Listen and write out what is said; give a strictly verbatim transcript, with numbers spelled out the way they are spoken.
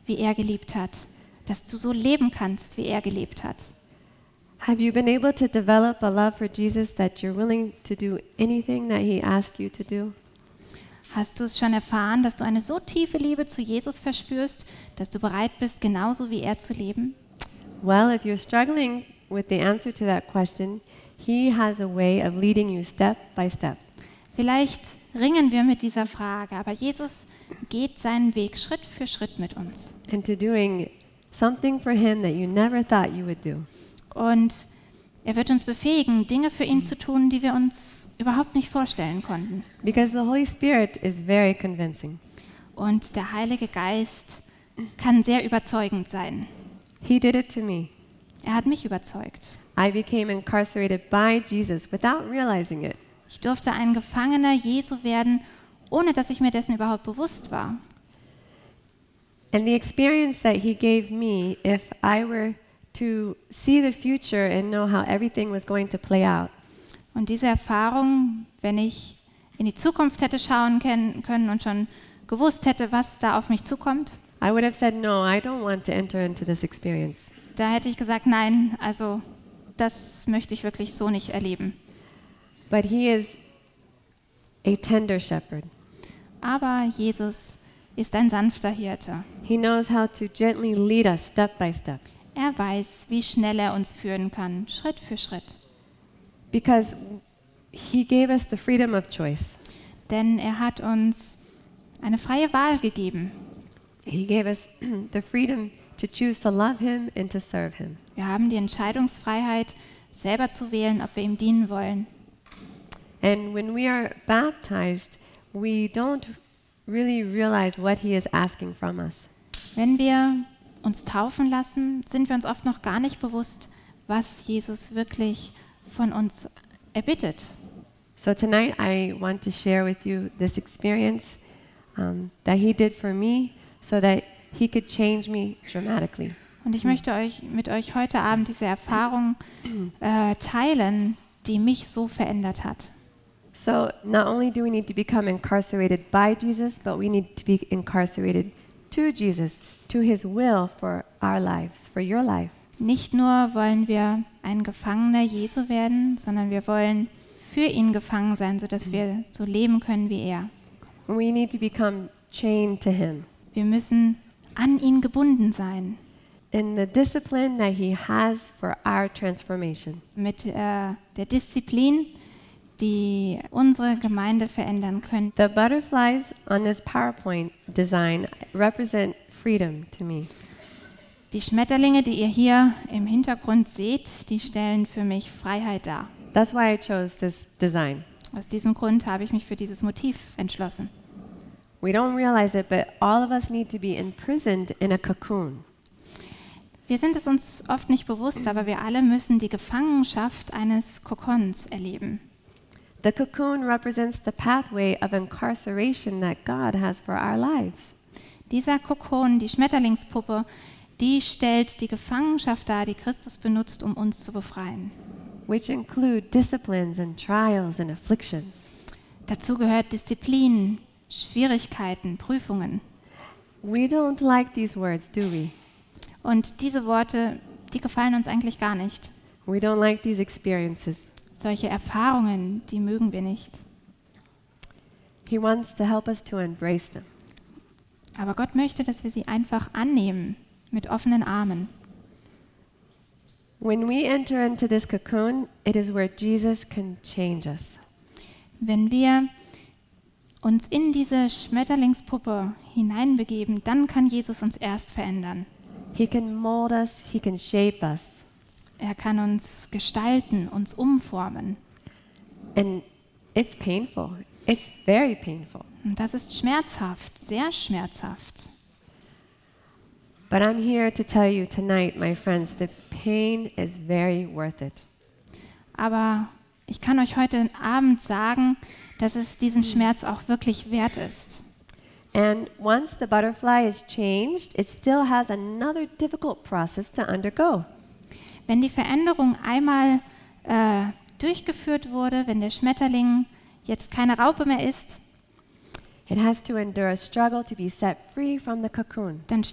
wie er geliebt hat, dass du so leben kannst, wie er gelebt hat. Have you been able to develop a love for Jesus that you're willing to do anything that he asked you to do? Hast du es schon erfahren, dass du eine so tiefe Liebe zu Jesus verspürst, dass du bereit bist, genauso wie er zu leben? Well, if you're struggling with the answer to that question, he has a way of leading you step by step. Vielleicht ringen wir mit dieser Frage, aber Jesus geht seinen Weg Schritt für Schritt mit uns. Into doing something for him that you never thought you would do. Und er wird uns befähigen, Dinge für ihn zu tun, die wir uns überhaupt nicht vorstellen konnten. Because the Holy Spirit is very convincing. Und der Heilige Geist kann sehr überzeugend sein. He did it to me. Er hat mich überzeugt. I became incarcerated by Jesus without realizing it. Ich durfte ein Gefangener Jesu werden, ohne dass ich mir dessen überhaupt bewusst war. And the experience that he gave me, if I were to see the future and know how everything was going to play out, Und diese Erfahrung, wenn ich in die Zukunft hätte schauen können und schon gewusst hätte, was da auf mich zukommt, I would have said, no, I don't want to enter into this experience. da hätte ich gesagt, nein, also das möchte ich wirklich so nicht erleben. But he is a tender shepherd. Aber Jesus ist ein sanfter Hirte. He knows how to gently lead us step by step. Er weiß, wie schnell er uns führen kann, Schritt für Schritt. Because he gave us the freedom of choice. Denn er hat uns eine freie Wahl gegeben. He gave us the freedom to choose to love him and to serve him. Wir haben die Entscheidungsfreiheit, selber zu wählen, ob wir ihm dienen wollen. And when we are baptized, we don't really realize what he is asking from us. Wenn wir uns taufen lassen, sind wir uns oft noch gar nicht bewusst, was Jesus wirklich von uns erbittet. So tonight I want to share with you this experience um, that he did for me so that he could change me dramatically. Und ich möchte euch mit euch heute Abend diese Erfahrung äh, teilen, die mich so verändert hat. So not only do we need to become incarcerated by Jesus, but we need to be incarcerated to Jesus, to his will for our lives, for your life. Nicht nur wollen wir ein Gefangener Jesu werden, sondern wir wollen für ihn gefangen sein, sodass wir so leben können wie er. We need to become chained to him. Wir müssen an ihn gebunden sein. In the discipline that he has for our transformation. Mit äh, der Disziplin, die unsere Gemeinde verändern könnte. The butterflies on this PowerPoint design represent freedom to me. Die Schmetterlinge, die ihr hier im Hintergrund seht, die stellen für mich Freiheit dar. That's why I chose this design. Aus diesem Grund habe ich mich für dieses Motiv entschlossen. We don't realize it, but all of us need to be imprisoned in a cocoon. Wir sind es uns oft nicht bewusst, aber wir alle müssen die Gefangenschaft eines Kokons erleben. The cocoon represents the pathway of incarceration that God has for our lives. Dieser Kokon, die Schmetterlingspuppe, die stellt die Gefangenschaft dar, die Christus benutzt, um uns zu befreien. Which include disciplines and trials and afflictions. Dazu gehört Disziplin, Schwierigkeiten, Prüfungen. We don't like these words, do we? Und diese Worte, die gefallen uns eigentlich gar nicht. We don't like these experiences. Solche Erfahrungen, die mögen wir nicht. He wants to help us to embrace them. Aber Gott möchte, dass wir sie einfach annehmen, mit offenen Armen. When we enter into this cocoon, it is where Jesus can change us. Wenn wir uns in diese Schmetterlingspuppe hineinbegeben, dann kann Jesus uns erst verändern. He can mold us, he can shape us. Er kann uns gestalten, uns umformen. And it's painful. It's very painful. Und das ist schmerzhaft, sehr schmerzhaft. But I'm here to tell you tonight, my friends, the pain is very worth it. Aber ich kann euch heute Abend sagen, dass es diesen Schmerz auch wirklich wert ist. And once the butterfly is changed, it still has another difficult process to undergo. Wenn die Veränderung einmal äh, durchgeführt wurde, wenn der Schmetterling jetzt keine Raupe mehr ist, It has to endure a struggle to be set free from the cocoon. dann